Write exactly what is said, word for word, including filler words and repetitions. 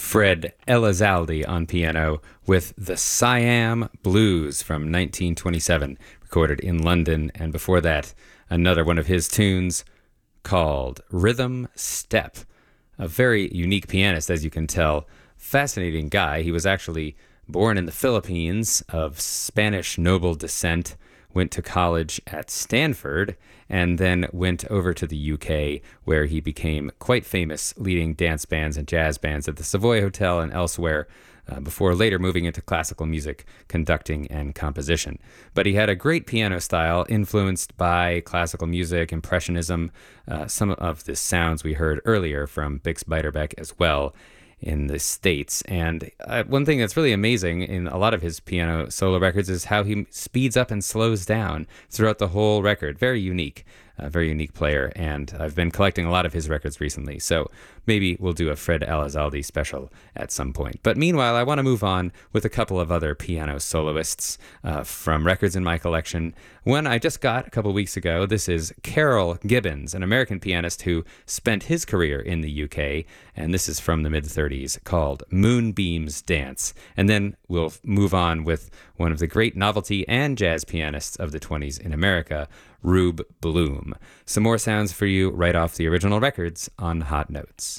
Fred Elizalde on piano with the Siam Blues from nineteen twenty-seven, recorded in London, and before that, another one of his tunes called Rhythm Step. A very unique pianist, as you can tell. Fascinating guy. He was actually born in the Philippines, of Spanish noble descent, went to college at Stanford, and then went over to the U K, where he became quite famous leading dance bands and jazz bands at the Savoy Hotel and elsewhere, uh, before later moving into classical music, conducting, and composition. But he had a great piano style influenced by classical music, impressionism, uh, some of the sounds we heard earlier from Bix Beiderbecke as well in the States. And uh, one thing that's really amazing in a lot of his piano solo records is how he speeds up and slows down throughout the whole record. Very unique, a very unique player. And I've been collecting a lot of his records recently, so maybe we'll do a Fred Elizalde special at some point. But meanwhile, I want to move on with a couple of other piano soloists uh, from records in my collection. One I just got a couple weeks ago. This is Carroll Gibbons, an American pianist who spent his career in the U K, and this is from the mid-thirties, called Moonbeam's Dance. And then we'll move on with one of the great novelty and jazz pianists of the twenties in America, Rube Bloom. Some more sounds for you right off the original records on Hot Notes.